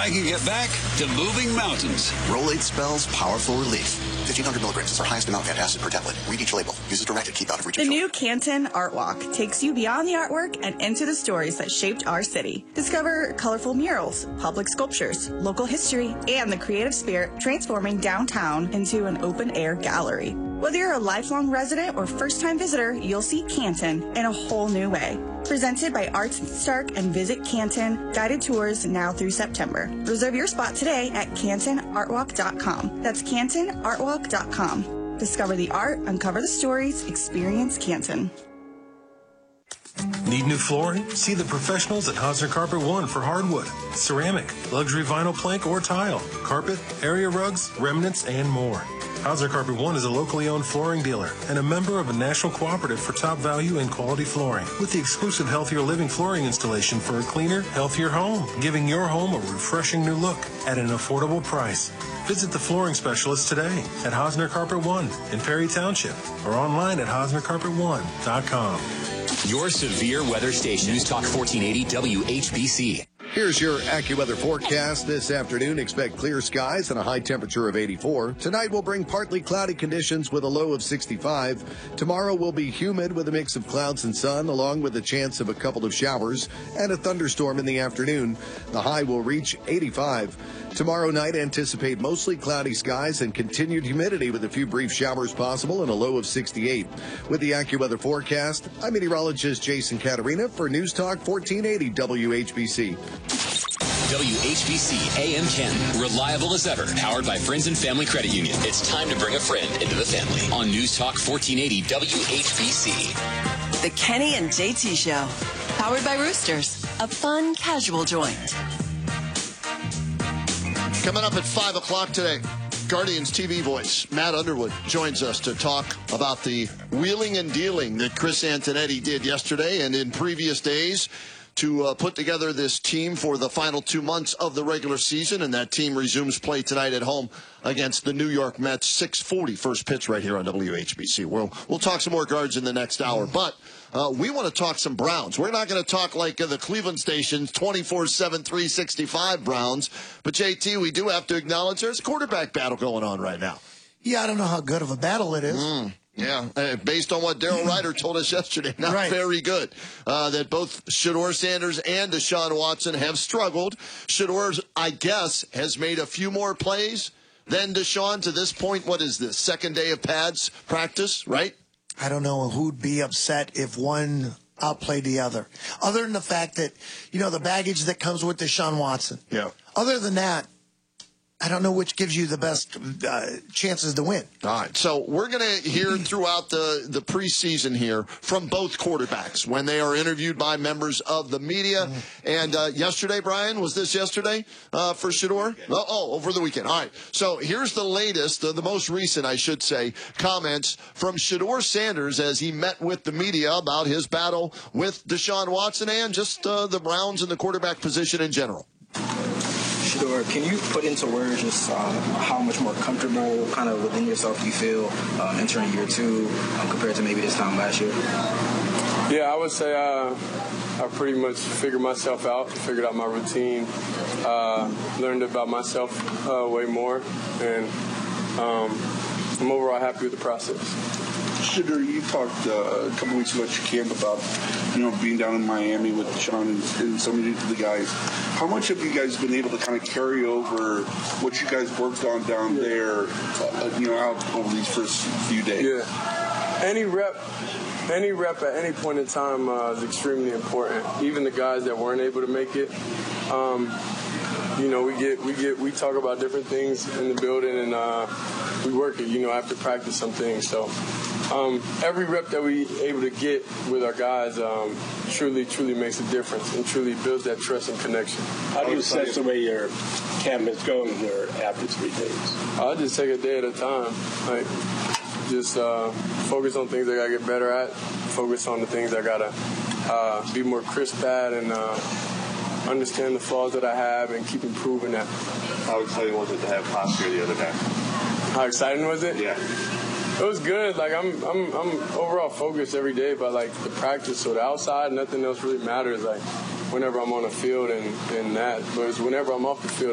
I can get back to moving mountains. Rolate spells powerful relief. 1,500 milligrams is our highest amount of antacid per tablet. Read each label. Use as directed. Keep out of reach of The children. new Canton Art Walk takes you beyond the artwork and into the stories that shaped our city. Discover colorful murals, public sculptures, local history, and the creative spirit transforming downtown into an open-air gallery. Whether you're a lifelong resident or first-time visitor, you'll see Canton in a whole new way. Presented by Arts Stark and Visit Canton, guided tours now through September. Reserve your spot today at CantonArtWalk.com. That's CantonArtWalk.com. Discover the art, uncover the stories, experience Canton. Need new flooring? See the professionals at Hosner Carpet One for hardwood, ceramic, luxury vinyl plank or tile, carpet, area rugs, remnants, and more. Hosner Carpet One is a locally owned flooring dealer and a member of a national cooperative for top value and quality flooring with the exclusive Healthier Living flooring installation for a cleaner, healthier home, giving your home a refreshing new look at an affordable price. Visit the flooring specialist today at Hosner Carpet One in Perry Township or online at HosnerCarpet1.com. Your severe weather station, News Talk 1480 WHBC. Here's your AccuWeather forecast this afternoon. Expect clear skies and a high temperature of 84. Tonight will bring partly cloudy conditions with a low of 65. Tomorrow will be humid with a mix of clouds and sun, along with a chance of a couple of showers and a thunderstorm in the afternoon. The high will reach 85. Tomorrow night, anticipate mostly cloudy skies and continued humidity with a few brief showers possible and a low of 68. With the AccuWeather forecast, I'm meteorologist Jason Caterina for News Talk 1480 WHBC. WHBC AM 10, reliable as ever, powered by Friends and Family Credit Union. It's time to bring a friend into the family on News Talk 1480 WHBC. The Kenny and JT Show, powered by Roosters, a fun, casual joint. Coming up at 5 o'clock today, Guardians TV voice Matt Underwood joins us to talk about the wheeling and dealing that Chris Antonetti did yesterday and in previous days to put together this team for the final 2 months of the regular season, and that team resumes play tonight at home against the New York Mets. 6:40 first pitch right here on WHBC. We'll talk some more Guards in the next hour, but we want to talk some Browns. We're not going to talk like the Cleveland stations, 24/7, 365 Browns, but JT, we do have to acknowledge there's a quarterback battle going on right now. Yeah, I don't know how good of a battle it is. Yeah, based on what Daryl Ryder told us yesterday, not very good. That both Shedeur Sanders and Deshaun Watson have struggled. Shedeur, I guess, has made a few more plays than Deshaun to this point. What is this, second day of pads practice, right? I don't know who'd be upset if one outplayed the other. Other than the fact that, the baggage that comes with Deshaun Watson. Yeah. Other than that, I don't know which gives you the best chances to win. All right, so we're going to hear throughout the preseason here from both quarterbacks when they are interviewed by members of the media. And yesterday, Brian, was this yesterday for Shedeur? Over the weekend. All right, so here's the latest, the most recent, I should say, comments from Shedeur Sanders as he met with the media about his battle with Deshaun Watson and just the Browns and the quarterback position in general. Shedeur, can you put into words just how much more comfortable kind of within yourself you feel entering year two compared to maybe this time last year? Yeah, I would say I pretty much figured myself out, figured out my routine, learned about myself way more, and I'm overall happy with the process. Shedeur, you talked a couple weeks ago at your camp about, being down in Miami with Sean and some of the guys. How much have you guys been able to kind of carry over what you guys worked on down there, out over these first few days? Yeah. Any rep at any point in time is extremely important. Even the guys that weren't able to make it, we talk about different things in the building, and we work it, after practice some things. So every rep that we able to get with our guys truly makes a difference and truly builds that trust and connection. How do you assess the way your camp is going here after 3 days? I just take a day at a time. Just focus on things I got to get better at, focus on the things I got to be more crisp at, and understand the flaws that I have and keep improving that. How exciting was it to have Oscar the other day? How exciting was it? Yeah. It was good. I'm overall focused every day by the practice. So the outside, nothing else really matters. Whenever I'm on the field and that, but it's whenever I'm off the field.